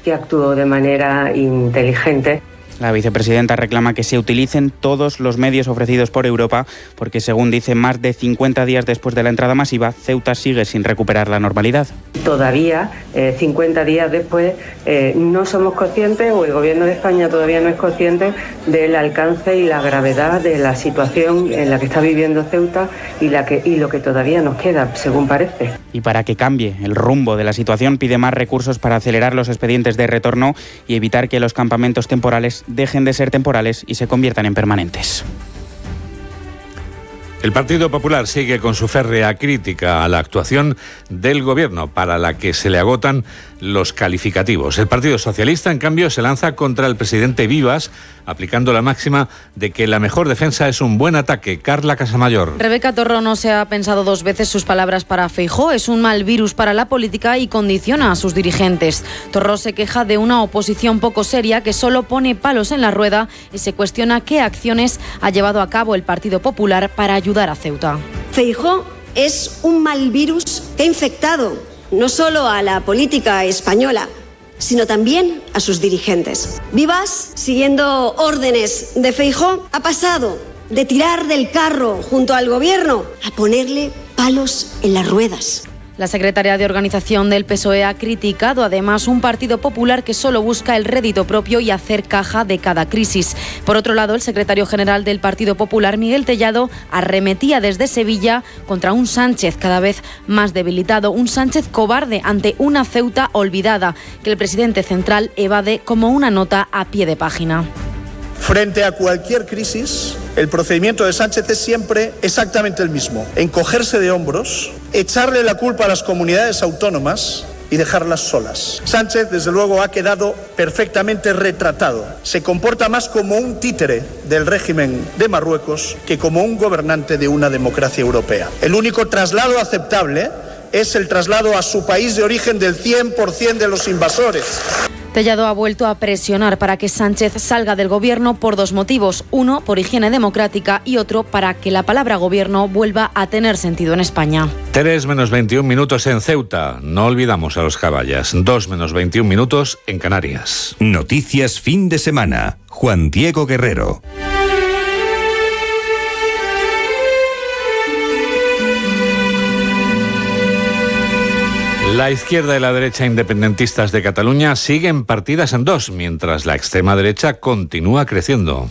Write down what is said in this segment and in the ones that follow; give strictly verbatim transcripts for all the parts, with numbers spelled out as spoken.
que actuó de manera inteligente. La vicepresidenta reclama que se utilicen todos los medios ofrecidos por Europa porque, según dice, más de cincuenta días después de la entrada masiva, Ceuta sigue sin recuperar la normalidad. Todavía, eh, cincuenta días después, eh, no somos conscientes, o el Gobierno de España todavía no es consciente del alcance y la gravedad de la situación en la que está viviendo Ceuta y, la que, y lo que todavía nos queda, según parece. Y para que cambie el rumbo de la situación, pide más recursos para acelerar los expedientes de retorno y evitar que los campamentos temporales dejen de ser temporales y se conviertan en permanentes. El Partido Popular sigue con su férrea crítica a la actuación del Gobierno, para la que se le agotan los calificativos. El Partido Socialista, en cambio, se lanza contra el presidente Vivas, aplicando la máxima de que la mejor defensa es un buen ataque. Carla Casamayor. Rebeca Torró no se ha pensado dos veces sus palabras para Feijóo. Es un mal virus para la política y condiciona a sus dirigentes. Torró se queja de una oposición poco seria que solo pone palos en la rueda y se cuestiona qué acciones ha llevado a cabo el Partido Popular para ayudar a Ceuta. Feijóo es un mal virus que ha infectado no solo a la política española, sino también a sus dirigentes. Vivas, siguiendo órdenes de Feijóo, ha pasado de tirar del carro junto al Gobierno a ponerle palos en las ruedas. La secretaria de Organización del P S O E ha criticado además un Partido Popular que solo busca el rédito propio y hacer caja de cada crisis. Por otro lado, el secretario general del Partido Popular, Miguel Tellado, arremetía desde Sevilla contra un Sánchez cada vez más debilitado, un Sánchez cobarde ante una Ceuta olvidada, que el presidente central evade como una nota a pie de página. Frente a cualquier crisis, el procedimiento de Sánchez es siempre exactamente el mismo: encogerse de hombros, echarle la culpa a las comunidades autónomas y dejarlas solas. Sánchez, desde luego, ha quedado perfectamente retratado. Se comporta más como un títere del régimen de Marruecos que como un gobernante de una democracia europea. El único traslado aceptable es el traslado a su país de origen del cien por ciento de los invasores. Tellado ha vuelto a presionar para que Sánchez salga del Gobierno por dos motivos. Uno, por higiene democrática, y otro, para que la palabra Gobierno vuelva a tener sentido en España. tres menos veintiún minutos en Ceuta. No olvidamos a los caballas. dos menos veintiún minutos en Canarias. Noticias fin de semana. Juan Diego Guerrero. La izquierda y la derecha independentistas de Cataluña siguen partidas en dos, mientras la extrema derecha continúa creciendo.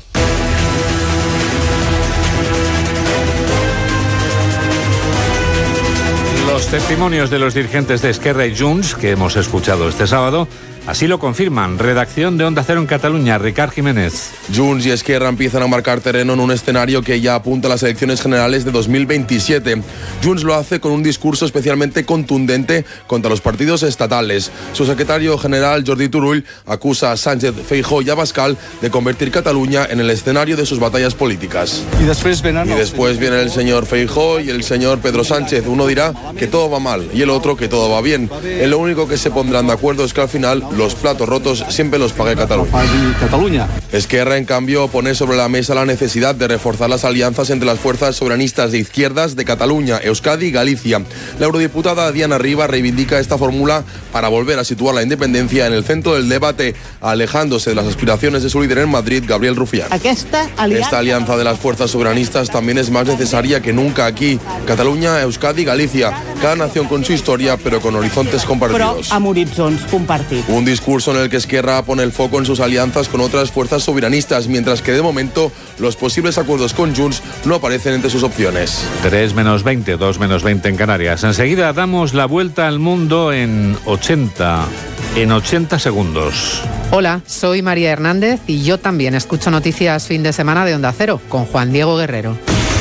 Los testimonios de los dirigentes de Esquerra y Junts, que hemos escuchado este sábado, así lo confirman. Redacción de Onda Cero en Cataluña, Ricard Jiménez. Junts y Esquerra empiezan a marcar terreno en un escenario que ya apunta a las elecciones generales de dos mil veintisiete. Junts lo hace con un discurso especialmente contundente contra los partidos estatales. Su secretario general, Jordi Turull, acusa a Sánchez, Feijóo y Abascal de convertir Cataluña en el escenario de sus batallas políticas. Y después, y después viene el señor Feijóo y el señor Pedro Sánchez. Uno dirá que todo va mal y el otro que todo va bien. En lo único que se pondrán de acuerdo es que al final los platos rotos siempre los pague Cataluña. Esquerra, en cambio, pone sobre la mesa la necesidad de reforzar las alianzas entre las fuerzas soberanistas de izquierdas de Cataluña, Euskadi y Galicia. La eurodiputada Diana Riba reivindica esta fórmula para volver a situar la independencia en el centro del debate, alejándose de las aspiraciones de su líder en Madrid, Gabriel Rufián. Esta alianza... Esta alianza de las fuerzas soberanistas también es más necesaria que nunca aquí. Cataluña, Euskadi y Galicia, cada nación con su historia, pero con horizontes compartidos. Però amb horitzons compartits. Un discurso en el que Esquerra pone el foco en sus alianzas con otras fuerzas soberanistas, mientras que de momento los posibles acuerdos con Junts no aparecen entre sus opciones. tres menos veinte, dos menos veinte en Canarias. Enseguida damos la vuelta al mundo en ochenta, en ochenta segundos. Hola, soy María Hernández y yo también escucho Noticias Fin de Semana de Onda Cero con Juan Diego Guerrero.